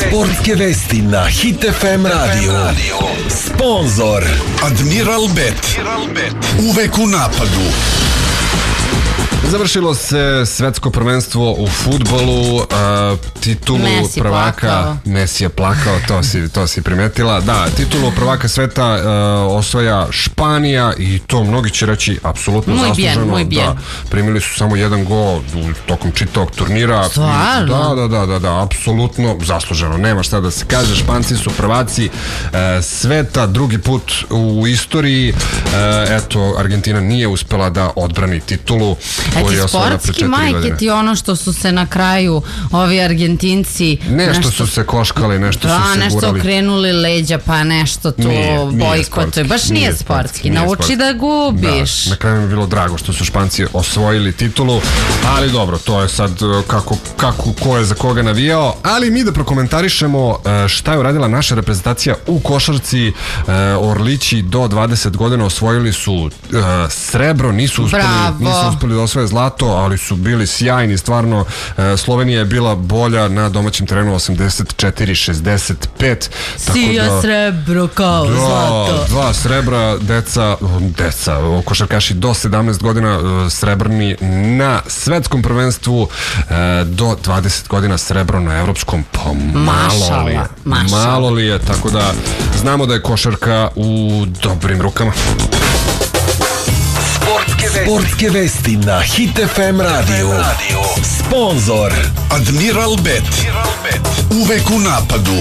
Sportske vesti na Hit FM radio. Sponzor Admiral Bet. Uvek u napadu. Završilo se svetsko prvenstvo u fudbalu, titulu Messi prvaka plakao. Messi je plakao, to si primetila. Da, titulu prvaka sveta osvaja Španija i to mnogi će reći apsolutno zasluženo. Muy bien. Da, primili su samo jedan gol tokom čitavog turnira. Stvarno? Da, apsolutno zasluženo. Nema šta da se kaže, Španci su prvaci sveta drugi put u istoriji. Eto, Argentina nije uspela da odbrani titulu. Eto, sportski majke ti ono što su se na kraju ovi Argentinci nešto su se koškali, nešto su se gurali. nešto okrenuli leđa, pa nešto tu bojkotuje. Baš nije sportski. Nauči da gubiš. Da, na kraju mi je bilo drago što su Španci osvojili titulu, ali dobro, to je sad ko je za koga navijao, ali mi da prokomentarišemo šta je uradila naša reprezentacija u košarci. Orlići do 20 godina osvojili su srebro, nisu uspeli da osvoje zlato, ali su bili sjajni, stvarno. Slovenija je bila bolja na domaćem terenu 84-65. Sija srebro kao zlato. Dva srebra, deca, košarkaši do 17 godina srebrni na svetskom prvenstvu, do 20 godina srebro na evropskom, pa malo li je, tako da znamo da je košarka u dobrim rukama. Sportske vesti na Hit FM radio. Sponzor Admiral Bet. Uvek u napadu.